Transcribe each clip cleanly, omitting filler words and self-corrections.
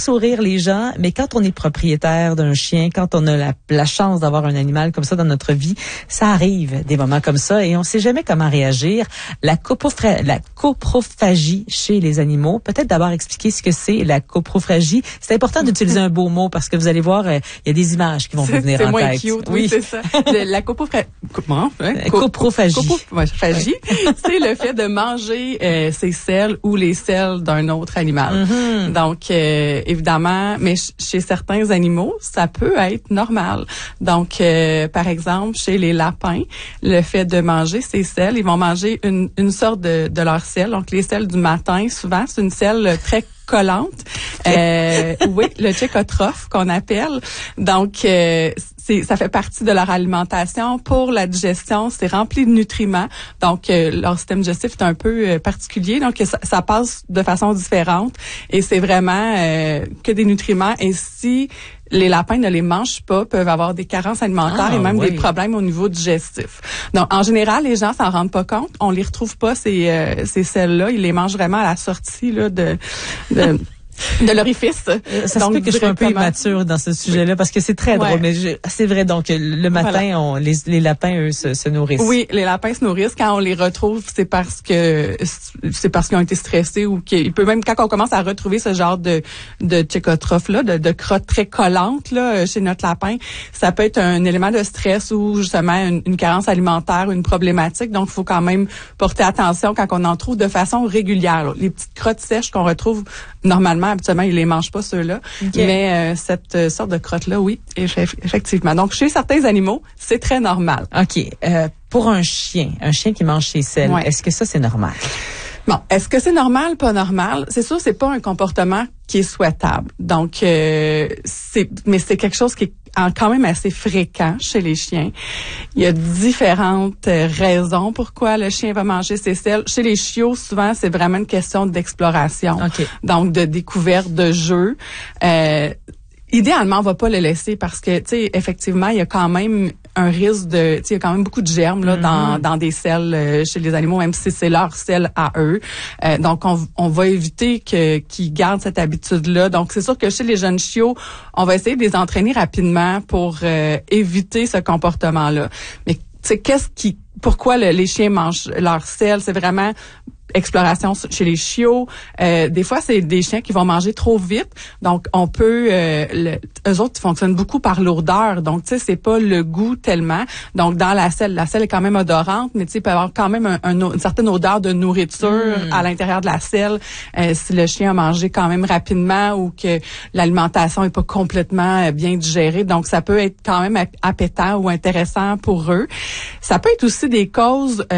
sourire les gens, mais quand on est propriétaire d'un chien, quand on a la chance d'avoir un animal comme ça dans notre vie, ça arrive des moments comme ça et on sait jamais comment réagir. La coprophagie chez les animaux. Peut-être d'abord expliquer ce que c'est la coprophagie. C'est important d'utiliser un beau mot parce que vous allez voir, il y a des images qui vont vous venir en moins tête. Cute, oui, c'est ça. La coprophagie, c'est le fait de manger ses selles ou les selles d'un autre animal. Mm-hmm. Donc, évidemment, mais chez certains animaux, ça peut être normal. Donc, par exemple, chez les lapins, le fait de manger ses selles, ils vont manger une sorte de leur selle. Donc, les selles du matin, souvent, c'est une selle très collante. Oui, le tchékotrophe qu'on appelle. Donc, ça fait partie de leur alimentation. Pour la digestion, c'est rempli de nutriments. Donc, leur système digestif est un peu particulier. Donc, ça passe de façon différente. Et c'est vraiment que des nutriments. Et si les lapins ne les mangent pas, peuvent avoir des carences alimentaires et même des problèmes au niveau digestif. Donc, en général, les gens s'en rendent pas compte. On les retrouve pas, ces selles-là. Ils les mangent vraiment à la sortie là, de l'orifice. Ça se peut que je sois un peu immature dans ce sujet-là parce que c'est très drôle, mais c'est vrai. Donc, le matin, les lapins, eux, se nourrissent. Oui, les lapins se nourrissent. Quand on les retrouve, c'est parce qu'ils ont été stressés ou qu'il peut même, quand on commence à retrouver ce genre de tchékotrophe-là, de crotte très collante, là, chez notre lapin, ça peut être un élément de stress ou justement une carence alimentaire, une problématique. Donc, il faut quand même porter attention quand on en trouve de façon régulière. Là. Les petites crottes sèches qu'on retrouve normalement, habituellement, ils les mangent pas ceux-là. Okay. Mais cette sorte de crotte-là, oui, effectivement. Donc, chez certains animaux, c'est très normal. OK. Pour un chien qui mange ses selles, est-ce que ça, c'est normal? Bon, est-ce que c'est normal, pas normal? C'est sûr, c'est pas un comportement qui est souhaitable. Donc, mais c'est quelque chose qui est quand même assez fréquent chez les chiens. Il y a différentes raisons pourquoi le chien va manger ses selles. Chez les chiots, souvent, c'est vraiment une question d'exploration. Okay. Donc, de découverte, de jeu. Idéalement, on va pas le laisser parce que, tu sais, effectivement, il y a quand même un risque de, tu sais, il y a quand même beaucoup de germes là dans des selles chez les animaux, même si c'est leur selle à eux. Donc, on va éviter qu'ils gardent cette habitude-là. Donc, c'est sûr que chez les jeunes chiots, on va essayer de les entraîner rapidement pour éviter ce comportement-là. Mais tu sais, pourquoi les chiens mangent leur selle? C'est vraiment exploration chez les chiots. Des fois, c'est des chiens qui vont manger trop vite. Donc, on peut... eux autres, ils fonctionnent beaucoup par l'odeur. Donc, tu sais, c'est pas le goût tellement. Donc, dans la selle est quand même odorante, mais tu sais, il peut y avoir quand même une certaine odeur de nourriture à l'intérieur de la selle si le chien a mangé quand même rapidement ou que l'alimentation est pas complètement bien digérée. Donc, ça peut être quand même appétant ou intéressant pour eux. Ça peut être aussi des causes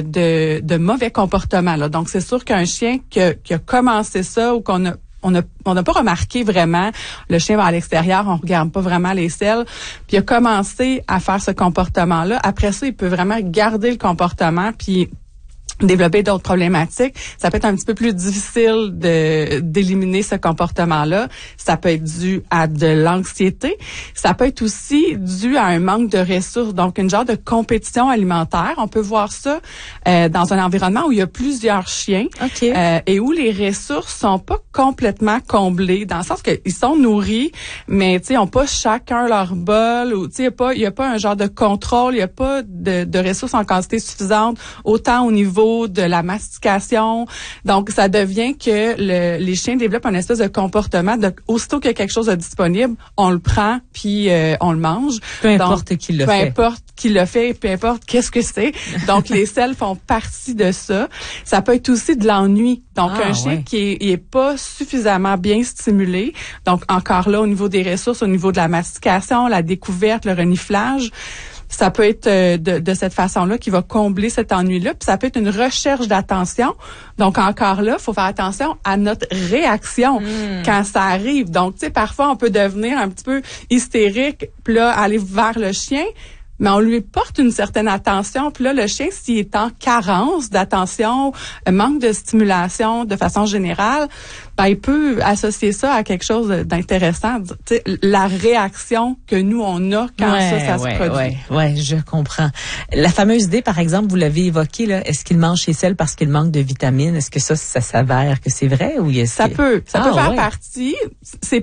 de mauvais comportements, là. Donc, c'est sûr qu'un chien qui a commencé ça ou qu'on n'a pas remarqué vraiment, le chien va à l'extérieur, on regarde pas vraiment les selles, puis il a commencé à faire ce comportement-là. Après ça, il peut vraiment garder le comportement, puis développer d'autres problématiques. Ça peut être un petit peu plus difficile d'éliminer ce comportement-là. Ça peut être dû à de l'anxiété. Ça peut être aussi dû à un manque de ressources, donc une genre de compétition alimentaire. On peut voir ça dans un environnement où il y a plusieurs chiens et où les ressources sont pas complètement comblées, dans le sens qu'ils sont nourris, mais tu sais, ils n'ont pas chacun leur bol, ou tu sais, il y a pas un genre de contrôle, il y a pas de ressources en quantité suffisante, autant au niveau de la mastication. Donc, ça devient que les chiens développent un espèce de comportement de aussitôt qu'il y a quelque chose de disponible, on le prend puis on le mange. Peu importe qui le fait. Peu importe qui le fait, peu importe qu'est-ce que c'est. Donc, les selles font partie de ça. Ça peut être aussi de l'ennui. Donc, un chien qui est pas suffisamment bien stimulé. Donc, encore là, au niveau des ressources, au niveau de la mastication, la découverte, le reniflage, ça peut être de cette façon-là qui va combler cet ennui-là. Puis ça peut être une recherche d'attention. Donc, encore là, faut faire attention à notre réaction quand ça arrive. Donc, tu sais, parfois, on peut devenir un petit peu hystérique, puis là, aller vers le chien, mais on lui porte une certaine attention. Puis là, le chien, s'il est en carence d'attention, manque de stimulation de façon générale, ben, il peut associer ça à quelque chose d'intéressant. Tu sais, la réaction que nous, on a quand ça se produit. Ouais, je comprends. La fameuse idée, par exemple, vous l'avez évoquée, là, est-ce qu'il mange ses selles parce qu'il manque de vitamines? Est-ce que ça s'avère que c'est vrai ou ça peut faire partie. C'est